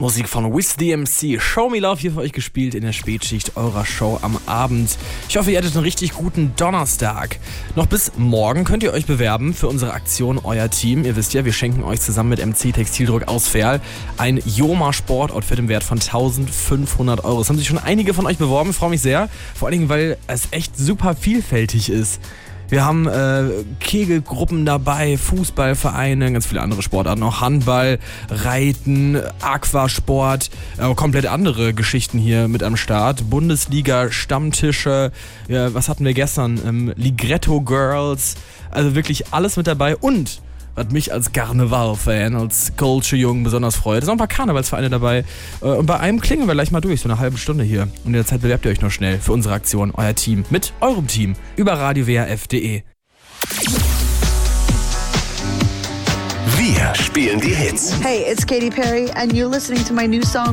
Musik von With the MC. Show Me Love hier für euch gespielt in der Spätschicht eurer Show am Abend. Ich hoffe, ihr hattet einen richtig guten Donnerstag. Noch bis morgen könnt ihr euch bewerben für unsere Aktion Euer Team. Ihr wisst ja, wir schenken euch zusammen mit MC Textildruck aus Verl ein Joma Sportoutfit im Wert von 1.500 Euro. Es haben sich schon einige von euch beworben, ich freue mich sehr. Vor allen Dingen, weil es echt super vielfältig ist. Wir haben Kegelgruppen dabei, Fußballvereine, ganz viele andere Sportarten, auch Handball, Reiten, Aquasport, komplett andere Geschichten hier mit am Start. Bundesliga, Stammtische, was hatten wir gestern? Ligretto Girls, also wirklich alles mit dabei und was mich als Karneval-Fan, als Culture-Jungen besonders freut. Es sind auch ein paar Karnevalsvereine dabei. Und bei einem klingen wir gleich mal durch, so eine halbe Stunde hier. Und in der Zeit bewerbt ihr euch noch schnell für unsere Aktion, euer Team, mit eurem Team, über radiowrf.de. Wir spielen die Hits. Hey, it's Katy Perry and you're listening to my new song